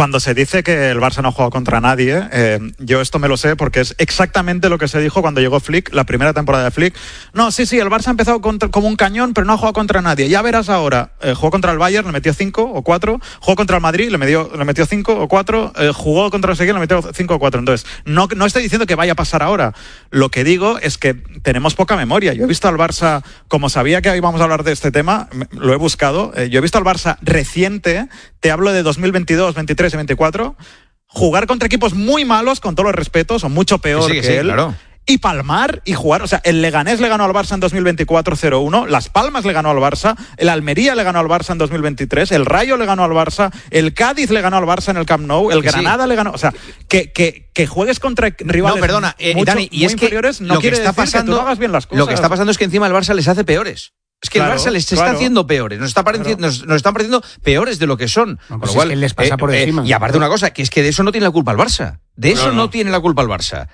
cuando se dice que el Barça no ha jugado contra nadie, yo esto me lo sé porque es exactamente lo que se dijo cuando llegó Flick, la primera temporada de Flick. No, sí, el Barça ha empezado como un cañón, pero no ha jugado contra nadie. Ya verás ahora, jugó contra el Bayern, le metió 5 o 4, jugó contra el Madrid, le metió 5 o 4, jugó contra el Sevilla, le metió 5 o 4. Entonces, no estoy diciendo que vaya a pasar ahora. Lo que digo es que tenemos poca memoria. Yo he visto al Barça, como sabía que íbamos a hablar de este tema, lo he buscado, yo he visto al Barça reciente, te hablo de 2022, 23 y 24, jugar contra equipos muy malos, con todos los respetos, o mucho peor que él. Claro. Y palmar y jugar, o sea, el Leganés le ganó al Barça en 2024 0-1, Las Palmas le ganó al Barça, el Almería le ganó al Barça en 2023, el Rayo le ganó al Barça, el Cádiz le ganó al Barça en el Camp Nou, el Granada le ganó, o sea, que juegues contra rivales Dani, y es inferiores que no quiere decir que tú hagas bien las cosas. Lo que está pasando es que encima el Barça les hace peores. Es que el Barça les está haciendo peores, nos están pareciendo peores de lo que son. No, pues es que les pasa por encima. Y aparte una cosa, que es que de eso no tiene la culpa el Barça. De eso no tiene la culpa el Barça.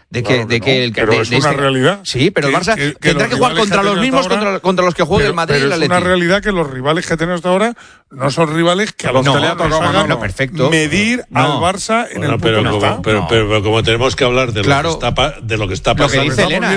Pero es una realidad. Sí, pero el Barça tendrá que jugar contra los mismos contra los que juega el Madrid y el Atleti. Pero es una realidad que los rivales que tenemos hasta ahora no son rivales que a los que le ha tocado medir al Barça en el punto que está. Pero como tenemos que hablar de lo que está pasando. Lo que dice Elena,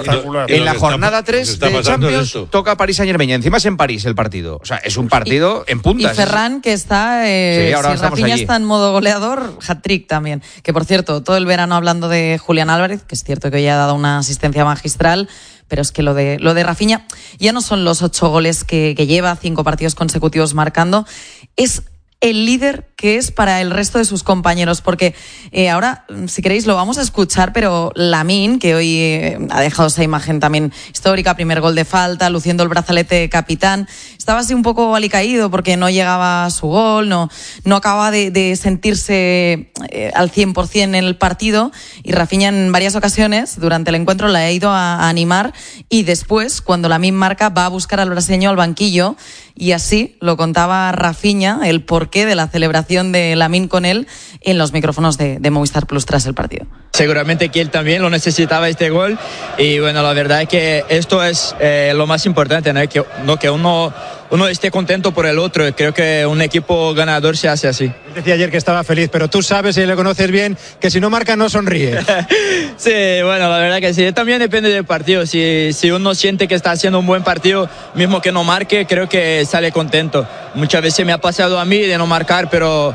en la jornada 3 de Champions toca París-Saint-Germain. Encima es en París el partido. O sea, es un partido en puntas. Y Ferran, que está, si Rafinha está en modo goleador, hat-trick también. Que por cierto, todo el verano hablando de Julián Álvarez, que es cierto que hoy ha dado una asistencia magistral, pero es que lo de Rafinha ya no son los 8 goles que lleva, 5 partidos consecutivos marcando, es el líder que es para el resto de sus compañeros, porque ahora, si queréis, lo vamos a escuchar, pero Lamine, que hoy ha dejado esa imagen también histórica, primer gol de falta, luciendo el brazalete capitán, estaba así un poco alicaído porque no llegaba a su gol, no acaba de sentirse al 100% en el partido, y Rafinha en varias ocasiones durante el encuentro le ha ido a animar, y después, cuando Lamine marca, va a buscar al brasileño al banquillo, y así lo contaba Rafinha, el porqué de la celebración de Lamine con él en los micrófonos de Movistar Plus tras el partido. Seguramente que él también lo necesitaba este gol, y bueno, la verdad es que esto es lo más importante, ¿no? Que uno esté contento por el otro. Creo que un equipo ganador se hace así. Decía ayer que estaba feliz, pero tú sabes, y le conoces bien, que si no marca no sonríe. Sí, bueno, la verdad que sí. También depende del partido. Si uno siente que está haciendo un buen partido, mismo que no marque, creo que sale contento. Muchas veces me ha pasado a mí de no marcar, pero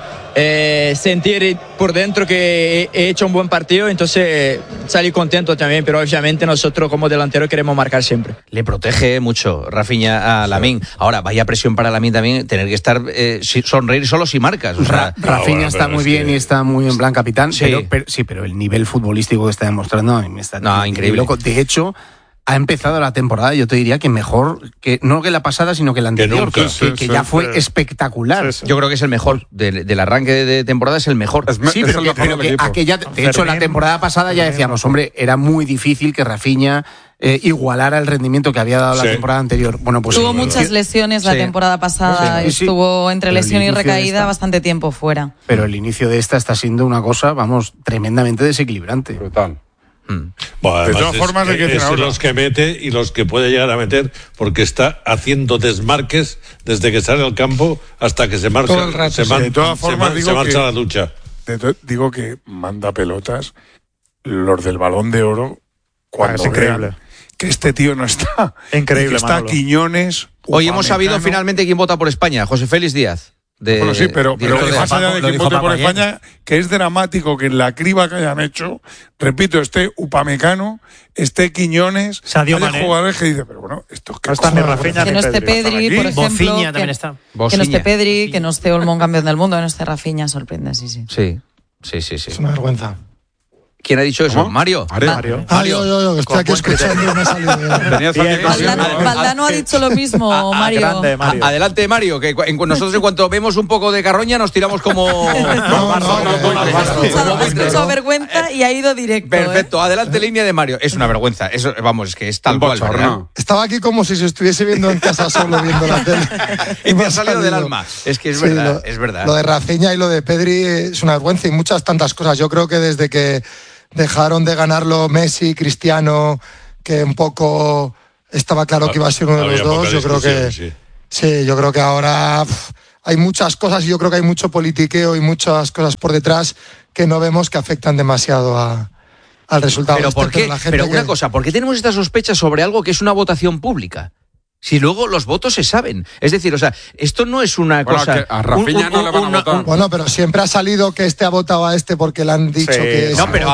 sentir por dentro que he hecho un buen partido, entonces salí contento también, pero obviamente nosotros como delantero queremos marcar siempre. Le protege mucho Rafinha a Lamine. Ahora, vaya presión para Lamine también, tener que estar sonreír solo si marcas. O sea, Rafinha está muy bien y está muy en plan capitán, pero el nivel futbolístico que está demostrando a mí me está increíble. Loco. De hecho, ha empezado la temporada, yo te diría que mejor, que no que la pasada, sino que la anterior, que ya fue espectacular. Yo creo que es el mejor, del arranque de temporada es el mejor. Pero que aquella, de hecho, la temporada pasada ya decíamos, hombre, era muy difícil que Rafinha igualara el rendimiento que había dado la temporada anterior. Bueno, pues tuvo muchas lesiones la temporada pasada, estuvo entre lesión y recaída bastante tiempo fuera. Pero el inicio de esta está siendo una cosa, vamos, tremendamente desequilibrante. Brutal. Bueno, de todas formas, hay que decir ahora, los que mete y los que puede llegar a meter, porque está haciendo desmarques desde que sale al campo hasta que se marcha. Todo el rato, de todas formas, se marcha a la ducha. Digo que manda pelotas los del Balón de Oro cuando es increíble. Que este tío no está. Increíble, que está Manolo. Quiñones. Hoy hemos sabido finalmente quién vota por España, José Félix Díaz. Bueno, sí, pero más allá de quién vote por España, que es dramático que en la criba que hayan hecho, repito, esté Upamecano, esté Quiñones, Sadio Mané, jugadores que dicen, pero bueno, estos que no están ni Rafinha que ni no esté Pedri, por ejemplo, Bofiña también está. Que no esté Pedri, que no esté Olmón campeón del mundo, que no esté Rafinha, sorprende, sí. Es una vergüenza. ¿Quién ha dicho eso? ¿Cómo? Mario. Yo, que estoy aquí escuchando y me ha salido. Valdano ha dicho lo mismo, Mario. Grande, Mario. Adelante, Mario, que nosotros en cuanto vemos un poco de carroña nos tiramos como... Ha escuchado vergüenza y ha ido directo. Perfecto, adelante, línea de Mario. Es una vergüenza, eso, vamos, es que es tal cual, ¿verdad? Estaba aquí como si se estuviese viendo en casa solo viendo la tele. Y me ha salido del alma. Es que es verdad, es verdad. Lo de Rafinha y lo de Pedri es una vergüenza y muchas tantas cosas. Yo creo que desde que dejaron de ganarlo Messi, Cristiano, que un poco estaba claro que iba a ser uno de los dos. Yo creo que sí, yo creo que ahora hay muchas cosas y yo creo que hay mucho politiqueo y muchas cosas por detrás que no vemos que afectan demasiado al resultado. ¿Pero por qué? Pero una cosa, ¿por qué tenemos esta sospecha sobre algo que es una votación pública? Si luego los votos se saben. Es decir, o sea, esto no es una cosa... Que a Rafinha no le van a votar. Bueno, pero siempre ha salido que este ha votado a este porque le han dicho que...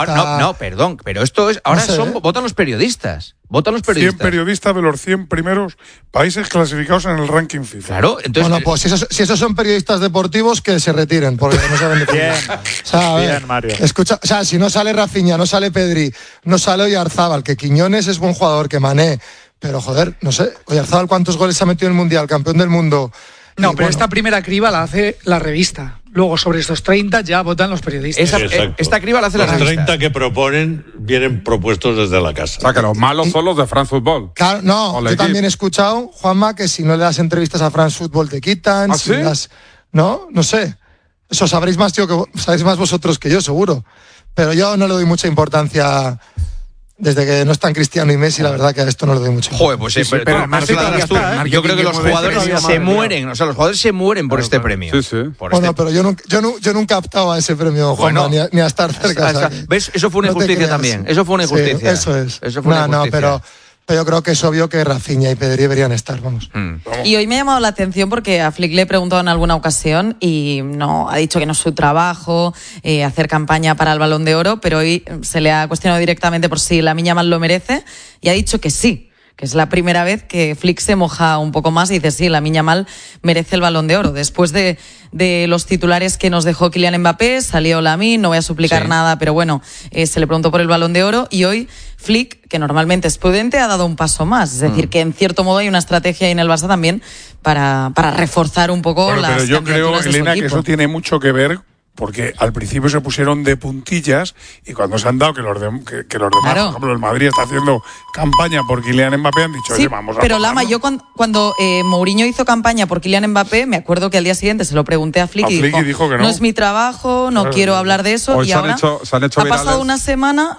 Perdón, pero esto es... Ahora votan los periodistas. Votan los periodistas. 100 periodistas de los 100 primeros países clasificados en el ranking FIFA. Claro, entonces... Bueno, pues si esos son periodistas deportivos, que se retiren, porque no saben de bien, bien, Mario. Escucha, o sea, si no sale Rafinha, no sale Pedri, no sale Oyarzábal, que Quiñones es buen jugador, que Mané... Pero, joder, no sé, Oyarzábal, ¿cuántos goles se ha metido en el Mundial? Campeón del mundo. No, pero esta primera criba la hace la revista. Luego, sobre estos 30 ya votan los periodistas. Esta criba la hace la revista. Los 30 que proponen vienen propuestos desde la casa. O sea, que los malos son los de France Football. Claro, no, yo también he escuchado, Juanma, que si no le das entrevistas a France Football te quitan. ¿Ah, si sí? No sé. Eso sabréis más, tío, sabéis más vosotros que yo, seguro. Pero yo no le doy mucha importancia... Desde que no están Cristiano y Messi, la verdad que a esto no le doy mucho. Joder, pues pero además yo creo que los jugadores se mueren, o sea, los jugadores se mueren por este premio. Sí. Bueno, pero yo nunca he optado a ese premio, Juanma, ni a estar cerca. ¿Ves? Eso fue una injusticia también. Eso fue una injusticia. Sí, eso es. Pero yo creo que es obvio que Rafinha y Pedri deberían estar, vamos. Y hoy me ha llamado la atención porque a Flick le he preguntado en alguna ocasión y no ha dicho que no es su trabajo hacer campaña para el Balón de Oro, pero hoy se le ha cuestionado directamente por si Lamine Yamal lo merece y ha dicho que sí, que es la primera vez que Flick se moja un poco más y dice sí, Lamine Yamal merece el Balón de Oro. Después de los titulares que nos dejó Kylian Mbappé, salió Lamine, no voy a suplicar nada, pero bueno, se le preguntó por el Balón de Oro y hoy Flick, que normalmente es prudente, ha dado un paso más. Es decir, que en cierto modo hay una estrategia ahí en el Barça también para reforzar un poco las pero yo creo, Elena, que eso tiene mucho que ver porque al principio se pusieron de puntillas y cuando se han dado que los demás, claro, por ejemplo, el Madrid está haciendo campaña por Kylian Mbappé, han dicho, sí, oye, vamos a... Pero Lama, yo cuando Mourinho hizo campaña por Kylian Mbappé, me acuerdo que al día siguiente se lo pregunté a Flick y dijo que no es mi trabajo, no quiero hablar de eso. Hoy y ahora ha pasado una semana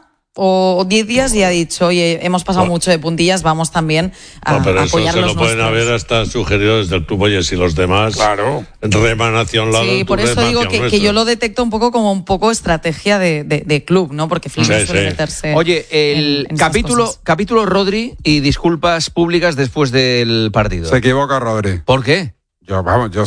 o 10 días y ha dicho, oye, hemos pasado mucho de puntillas, vamos también a pero apoyar eso los se lo pueden haber hasta sugerido desde el club, oye, si los demás reman hacia un lado. Sí, por eso digo que yo lo detecto un poco como un poco estrategia de club, ¿no? Porque Flick suele meterse. Oye, el capítulo Rodri y disculpas públicas después del partido. Se equivoca Rodri. ¿Por qué? Yo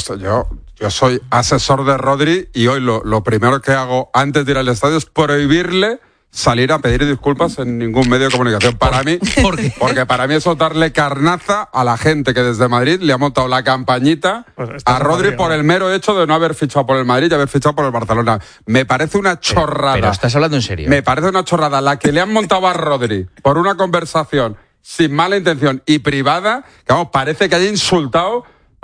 soy asesor de Rodri y hoy lo primero que hago antes de ir al estadio es prohibirle salir a pedir disculpas en ningún medio de comunicación. Para mí, porque para mí eso es darle carnaza a la gente que desde Madrid le ha montado la campañita a Rodri por el mero hecho de no haber fichado por el Madrid y haber fichado por el Barcelona. Me parece una chorrada. Pero estás hablando en serio. Me parece una chorrada la que le han montado a Rodri por una conversación sin mala intención y privada, que vamos, parece que haya insultado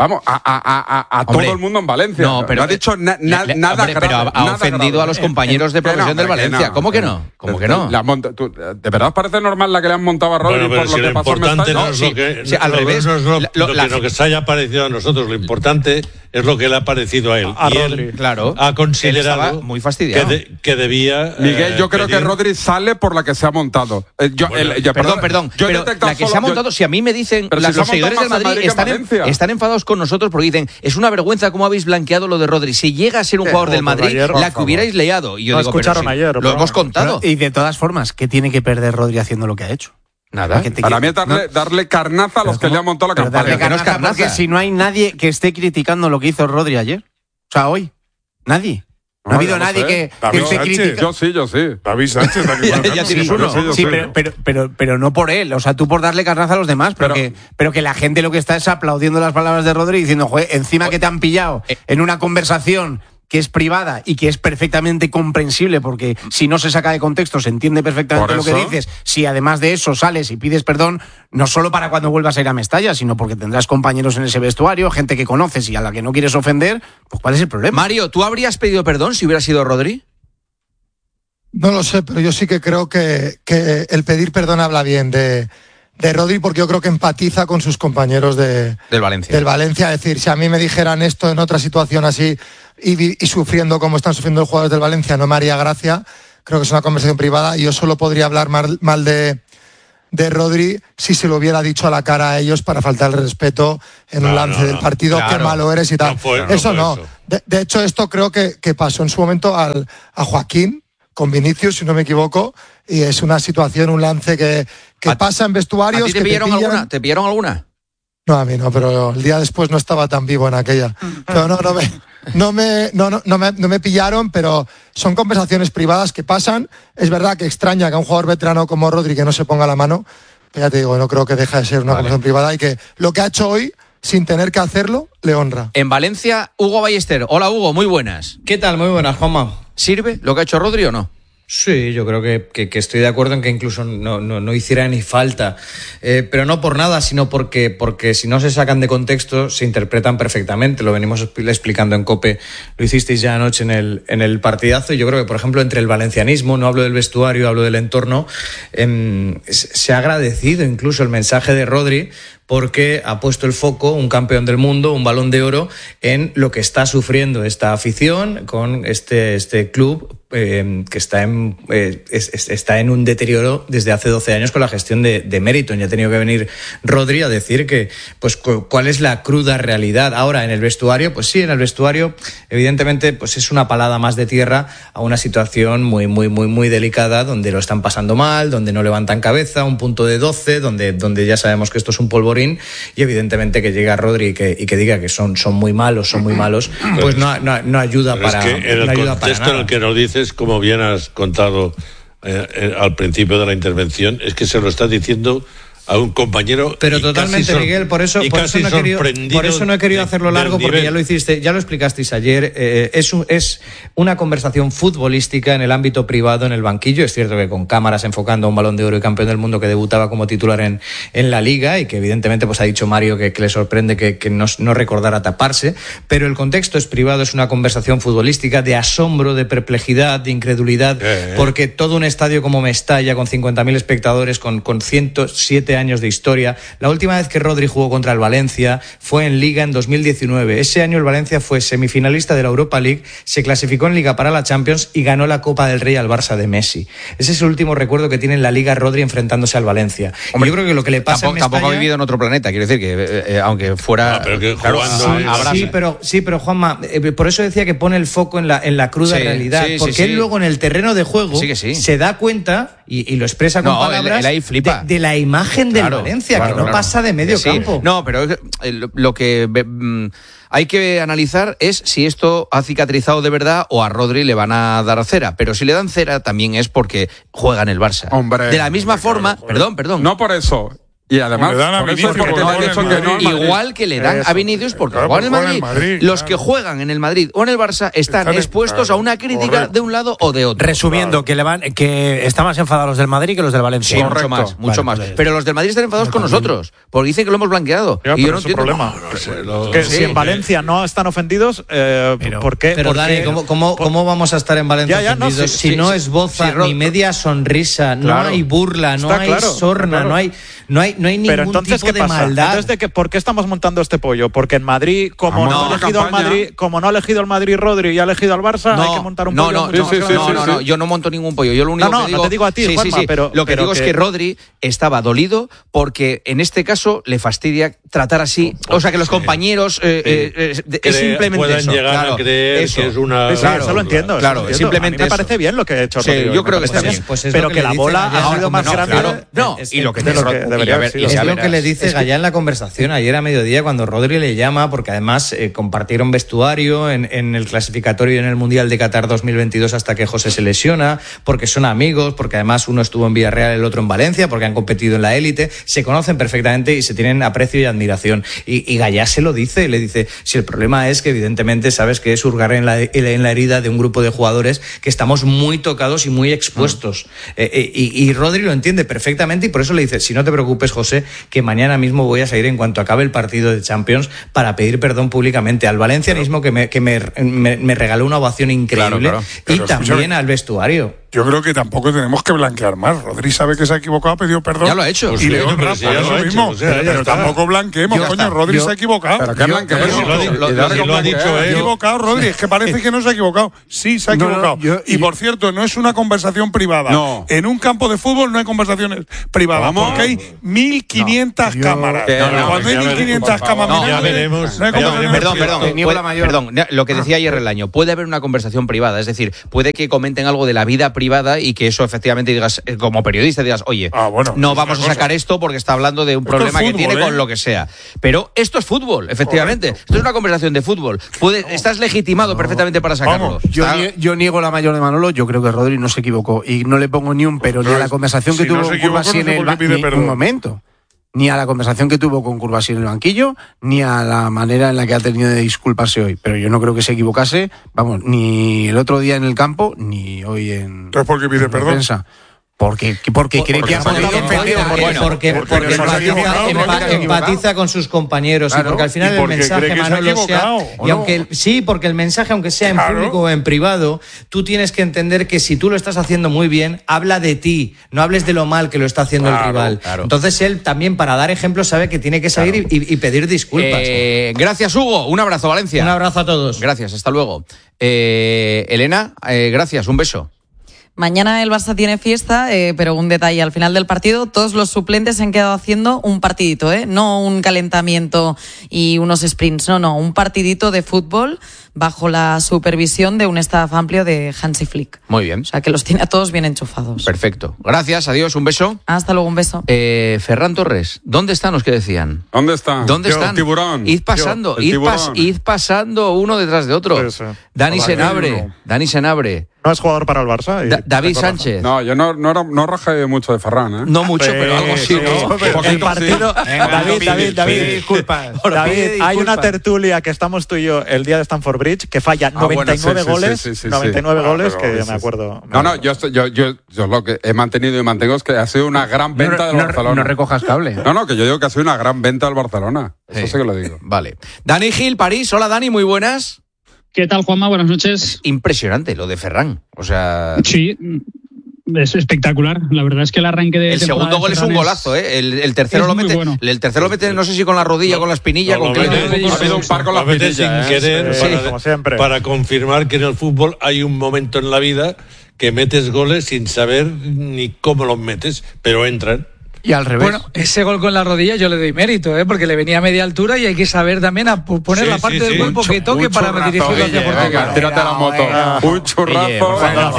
a todo el mundo en Valencia. No, pero no ha dicho nada grave. Pero ha ofendido a los compañeros de profesión del Valencia. ¿Cómo que no? ¿Cómo que no? ¿De verdad os parece normal la que le han montado a Rodri por lo que pasó en Mestalla? No es lo que, al revés, no es lo que se haya parecido a nosotros. Lo importante es lo que le ha parecido a él. Y él, claro, ha considerado muy fastidiado. Que debía. Miguel, yo creo que Rodri sale por la que se ha montado. Perdón. Pero la que se ha montado, si a mí me dicen, los seguidores del Madrid están enfadados con nosotros porque dicen, es una vergüenza cómo habéis blanqueado lo de Rodri. Si llega a ser un jugador del Madrid, la que hubierais liado. Y yo digo, escucharon ayer. Lo hemos contado. Y de todas formas, ¿qué tiene que perder Rodri haciendo lo que ha hecho? Nada. Para mí es darle carnaza a los que le han montado la campaña. Darle carnaza porque si no hay nadie que esté criticando lo que hizo Rodri ayer. O sea, hoy. Nadie. No ha habido nadie que esté criticando. Yo sí. David Sánchez. Ya tienes uno. Sí, pero no por él. O sea, tú por darle carnaza a los demás. Pero que la gente lo que está es aplaudiendo las palabras de Rodri diciendo, joder, encima que te han pillado en una conversación que es privada y que es perfectamente comprensible, porque si no se saca de contexto se entiende perfectamente lo que dices. Si además de eso sales y pides perdón, no solo para cuando vuelvas a ir a Mestalla, sino porque tendrás compañeros en ese vestuario, gente que conoces y a la que no quieres ofender, pues ¿cuál es el problema? Mario, ¿tú habrías pedido perdón si hubiera sido Rodri? No lo sé, pero yo sí que creo que el pedir perdón habla bien de Rodri, porque yo creo que empatiza con sus compañeros del Valencia. Es decir, si a mí me dijeran esto en otra situación así y sufriendo como están sufriendo los jugadores del Valencia, no me haría gracia. Creo que es una conversación privada y yo solo podría hablar mal de de Rodri si se lo hubiera dicho a la cara a ellos para faltar el respeto en un lance del partido, qué malo eres y tal. Eso no. De hecho, esto creo que pasó en su momento a Joaquín con Vinicius, si no me equivoco, y es una situación, un lance que pasa en vestuarios. ¿A ti te pillaron alguna? No, a mí no, pero el día después no estaba tan vivo en aquella. Pero no me pillaron, pero son conversaciones privadas que pasan. Es verdad que extraña que a un jugador veterano como Rodri que no se ponga la mano, pero ya te digo, no creo que deje de ser una conversación privada y que lo que ha hecho hoy, sin tener que hacerlo, le honra. En Valencia, Hugo Ballester. Hola, Hugo, muy buenas. ¿Qué tal? Muy buenas, Juanma. ¿Sirve lo que ha hecho Rodri o no? Sí, yo creo que estoy de acuerdo en que incluso no hiciera ni falta, pero no por nada, sino porque si no se sacan de contexto se interpretan perfectamente. Lo venimos explicando en COPE, lo hicisteis ya anoche en el partidazo, y yo creo que, por ejemplo, entre el valencianismo, no hablo del vestuario, hablo del entorno, se ha agradecido incluso el mensaje de Rodri, porque ha puesto el foco, un campeón del mundo, un Balón de Oro, en lo que está sufriendo esta afición con este club que está en un deterioro desde hace 12 años con la gestión de Meriton. Ya ha tenido que venir Rodri a decir que, pues, cuál es la cruda realidad. Ahora, en el vestuario, pues sí, en el vestuario, evidentemente, pues es una palada más de tierra a una situación muy, muy, muy, muy delicada, donde lo están pasando mal, donde no levantan cabeza, un punto de 12, donde ya sabemos que esto es un polvorín, y evidentemente que llega Rodri y que diga que son muy malos, pues no ayuda para nada. Es que en el contexto en el que nos dices, como bien has contado al principio de la intervención, es que se lo está diciendo a un compañero. Pero totalmente, Miguel, por eso no he querido hacerlo largo, porque ya lo hiciste, ya lo explicasteis ayer. Es una conversación futbolística en el ámbito privado, en el banquillo. Es cierto que con cámaras enfocando a un Balón de Oro y campeón del mundo que debutaba como titular en la Liga, y que evidentemente pues ha dicho Mario que le sorprende que no recordara taparse, pero el contexto es privado, es una conversación futbolística de asombro, de perplejidad, de incredulidad, porque todo un estadio como Mestalla, con 50.000 espectadores, con 107 años de historia. La última vez que Rodri jugó contra el Valencia fue en Liga en 2019. Ese año el Valencia fue semifinalista de la Europa League, se clasificó en Liga para la Champions y ganó la Copa del Rey al Barça de Messi. Ese es el último recuerdo que tiene en la Liga Rodri enfrentándose al Valencia. Hombre, yo creo que lo que le pasa tampoco ha vivido en otro planeta, quiero decir que aunque fuera... pero que jugando, pero Juanma, por eso decía que pone el foco en la cruda realidad, porque él luego en el terreno de juego se da cuenta y lo expresa con palabras de la imagen del Valencia, que no pasa de medio campo. No, pero lo que hay que analizar es si esto ha cicatrizado de verdad o a Rodri le van a dar cera. Pero si le dan cera también es porque juega en el Barça. Hombre, de la misma forma, perdón. No por eso. Y además, igual que le dan a Vinicius porque juegan en el Madrid. Los que juegan en el Madrid o en el Barça están expuestos a una crítica de un lado o de otro. Resumiendo, que están más enfadados los del Madrid que los del Valencia. Sí, mucho más. Pero los del Madrid están enfadados con nosotros porque dicen que lo hemos blanqueado. Y yo no entiendo. Problema. Si en Valencia no están ofendidos, ¿por qué? Pero Dani, ¿cómo vamos a estar en Valencia ofendidos si no es boza ni media sonrisa, no hay burla, no hay sorna, no hay ningún pero entonces, tipo de maldad. Entonces, ¿por qué estamos montando este pollo? Porque en Madrid, como no ha elegido el Madrid Rodri y ha elegido al Barça, hay que montar un pollo. No, yo no monto ningún pollo. Yo lo único que digo, no te digo a ti, Juanma, pero lo que digo es que Rodri estaba dolido porque en este caso le fastidia tratar así, o sea que los compañeros es simplemente eso. Llegar a creer que es una... Eso lo entiendo. Claro, simplemente me parece bien lo que ha hecho Rodri. Yo creo que está bien. Pero que la bola ha sido más grande. Y lo que es lo que le dice Gallá en la conversación ayer a mediodía cuando Rodri le llama, porque además compartieron vestuario en el clasificatorio y en el Mundial de Qatar 2022 hasta que José se lesiona, porque son amigos, porque además uno estuvo en Villarreal, el otro en Valencia, porque han competido en la élite, se conocen perfectamente y se tienen aprecio y admiración. Y Gallá se lo dice, le dice, si el problema es que evidentemente sabes que es hurgar en la herida de un grupo de jugadores que estamos muy tocados y muy expuestos. Y Rodri lo entiende perfectamente y por eso le dice, si no te preocupes, José, que mañana mismo voy a salir en cuanto acabe el partido de Champions para pedir perdón públicamente al valencianismo que me regaló una ovación increíble y también al vestuario. yo creo que tampoco tenemos que blanquear más. Rodri sabe que se ha equivocado, ha pedido perdón. Ya lo ha hecho. Y León Rafa, ya lo lo mismo. Pero tampoco blanqueemos, coño, Rodri se ha equivocado. Pero qué blanqueemos. Lo ha dicho Se ha equivocado, Rodri, es que parece que no se ha equivocado. Sí, se ha equivocado. Y por cierto, no es una conversación privada. No. En un campo de fútbol no hay conversaciones privadas, porque hay 1.500 cámaras. Cuando hay 1.500 cámaras, ya veremos. No hay conversaciones. Perdón, lo que decía ayer Relaño, puede haber una conversación privada, es decir, puede que comenten algo de la vida privada y que eso efectivamente digas, como periodista, digas, oye, no vamos a sacar esto porque está hablando de un problema que tiene con lo que sea. Pero esto es fútbol, efectivamente. Correcto. Esto es una conversación de fútbol. Estás legitimado perfectamente para sacarlo. Yo niego la mayor de Manolo, yo creo que Rodri no se equivocó y no le pongo ni un pero ni a la conversación que tuvo con Curvasi en el banquillo. Un momento. Ni a la conversación que tuvo con Curvasi en el banquillo, ni a la manera en la que ha tenido de disculparse hoy. Pero yo no creo que se equivocase, ni el otro día en el campo, ni hoy en. Entonces, ¿por qué pide perdón? Porque cree que ha podido defender a alguien. Porque empatiza con sus compañeros, claro, y porque al final el mensaje, Manolo, sea. Y aunque porque el mensaje, aunque sea en público o en privado, tú tienes que entender que si tú lo estás haciendo muy bien, habla de ti, no hables de lo mal que lo está haciendo el rival. Claro. Entonces él también, para dar ejemplo, sabe que tiene que salir y pedir disculpas. Gracias, Hugo. Un abrazo, Valencia. Un abrazo a todos. Gracias, hasta luego. Elena, gracias, un beso. Mañana el Barça tiene fiesta, pero un detalle, al final del partido todos los suplentes se han quedado haciendo un partidito, no un calentamiento y unos sprints, no, un partidito de fútbol bajo la supervisión de un staff amplio de Hansi Flick. Muy bien. O sea, que los tiene a todos bien enchufados. Perfecto. Gracias, adiós, un beso. Hasta luego, un beso. Ferran Torres, ¿dónde están los que decían? ¿Dónde están? Tiburón. Id pasando, id pasando uno detrás de otro. Sí. Dani Senabre. No es jugador para el Barça. David Sánchez. No, yo no rajé mucho de Ferran, ¿eh? No mucho, pero algo sí. El partido. David, disculpa. David, hay una tertulia que estamos tú y yo el día de Stamford Bridge que falla 99 goles. 99 goles que me acuerdo. No, yo lo que he mantenido y mantengo es que ha sido una gran venta del Barcelona. No recojas cable. No, que yo digo que ha sido una gran venta del Barcelona. Eso sí que lo digo. Vale. Dani Gil, París. Hola, Dani, muy buenas. ¿Qué tal, Juanma? Buenas noches. Es impresionante lo de Ferran. O sea. Sí, es espectacular. La verdad es que el arranque de. El segundo gol es un golazo, ¿eh? El tercero lo mete. Bueno. El tercero lo mete, no sé si con la rodilla, con la espinilla, con qué. Ha habido un par con la espinilla. Sin querer, como siempre. Para confirmar que en el fútbol hay un momento en la vida que metes goles sin saber ni cómo los metes, pero entran. Y al revés. Bueno, ese gol con la rodilla yo le doy mérito, porque le venía a media altura y hay que saber también a poner la parte del cuerpo que toque para dirigirlo hacia portería. Tírate la moto. Un churrazo. Cuando lo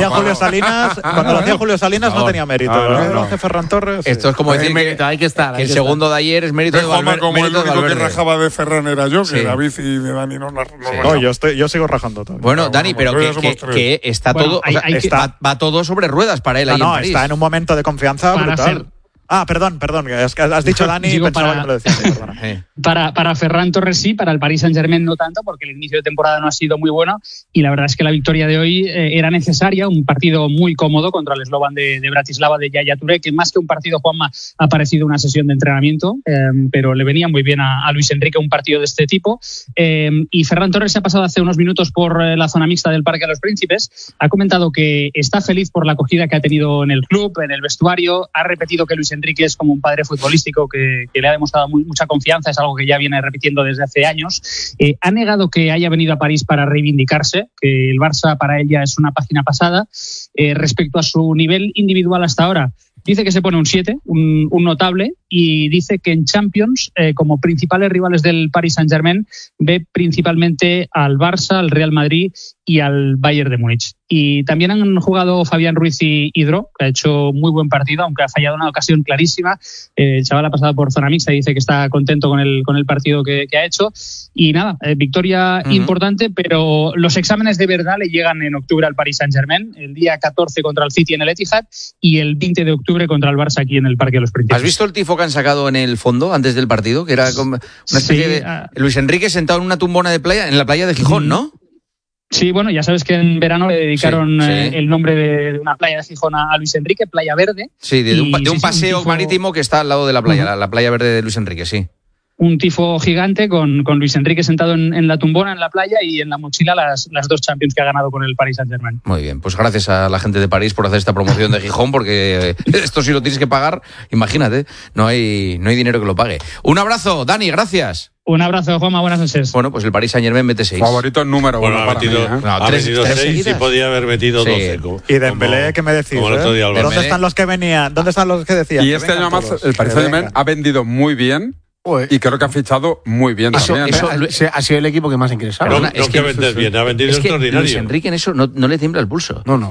hacía Julio Salinas no tenía mérito. Lo hace Ferran Torres. Esto es como decir que hay que estar. El segundo de ayer es mérito de Valverde. Como el único que rajaba de Ferran era yo, que David y de Dani no. Yo sigo rajando todo. Bueno, Dani, pero que está todo. Va todo sobre ruedas para él ahí en París. Está en un momento de confianza brutal. Perdón, es que has dicho Dani y pensaba que me lo decías. Para Ferran Torres sí, para el Paris Saint-Germain no tanto, porque el inicio de temporada no ha sido muy bueno y la verdad es que la victoria de hoy era necesaria, un partido muy cómodo contra el Slovan de Bratislava de Yaya Touré, que más que un partido, Juanma, ha parecido una sesión de entrenamiento, pero le venía muy bien a Luis Enrique un partido de este tipo, y Ferran Torres se ha pasado hace unos minutos por la zona mixta del Parque de los Príncipes, ha comentado que está feliz por la acogida que ha tenido en el club, en el vestuario, ha repetido que Luis Enrique es como un padre futbolístico que le ha demostrado mucha confianza, es algo que ya viene repitiendo desde hace años. Ha negado que haya venido a París para reivindicarse, que el Barça para ella es una página pasada. Respecto a su nivel individual hasta ahora, dice que se pone un 7, un notable, y dice que en Champions, como principales rivales del Paris Saint-Germain, ve principalmente al Barça, al Real Madrid y al Bayern de Múnich. Y también han jugado Fabián Ruiz y Hidro, que ha hecho muy buen partido, aunque ha fallado una ocasión clarísima. El chaval ha pasado por zona mixta y dice que está contento con el partido que ha hecho. Y nada, victoria importante, pero los exámenes de verdad le llegan en octubre al Paris Saint-Germain, el día 14 contra el City en el Etihad y el 20 de octubre contra el Barça aquí en el Parque de los Príncipes. ¿Has visto el tifo que han sacado en el fondo antes del partido? Que era como una especie de Luis Enrique sentado en una tumbona de playa, en la playa de Gijón, ¿no? Sí, bueno, ya sabes que en verano le dedicaron el nombre de una playa de Gijón a Luis Enrique, Playa Verde. Sí, de un paseo marítimo que está al lado de la playa, la Playa Verde de Luis Enrique, sí. un tifo gigante con Luis Enrique sentado en la tumbona en la playa y en la mochila las 2 Champions que ha ganado con el Paris Saint-Germain. Muy bien, pues gracias a la gente de París por hacer esta promoción de Gijón, porque esto si lo tienes que pagar, imagínate, no hay dinero que lo pague. Un abrazo, Dani, gracias. Un abrazo, Juanma, buenas noches. Bueno, pues el Paris Saint-Germain mete 6. Favorito número 1 ha metido 6 y podía haber metido 12. Y Dembélé, ¿qué me decís? ¿Dónde están los que venían? ¿Dónde están los que decían? Y este año más el Paris Saint-Germain ha vendido muy bien. Y creo que ha fichado muy bien también. Eso ha sido el equipo que más ha ingresado. No que vender bien, ha vendido extraordinario. Luis Enrique en eso no le tiembla el pulso. No.